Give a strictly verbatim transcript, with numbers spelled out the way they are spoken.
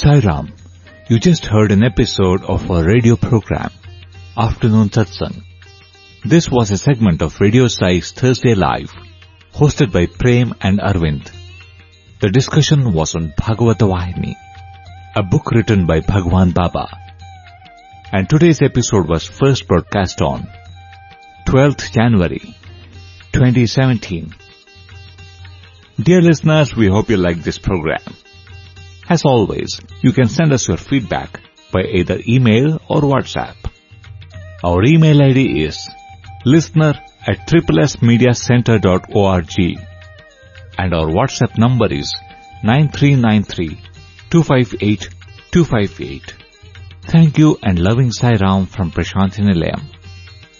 Sai Ram, you just heard an episode of our radio program, Afternoon Satsang. This was a segment of Radio Sai's Thursday Live, hosted by Prem and Arvind. The discussion was on Bhagavata Vahini, a book written by Bhagwan Baba. And today's episode was first broadcast on twelfth January, twenty seventeen. Dear listeners, we hope you like this program. As always, you can send us your feedback by either email or WhatsApp. Our email I D is listener at triplesmediacenter dot org and our WhatsApp number is nine three nine three, two five eight, two five eight. Thank you and loving Sai Ram from Prashanthi Nilayam.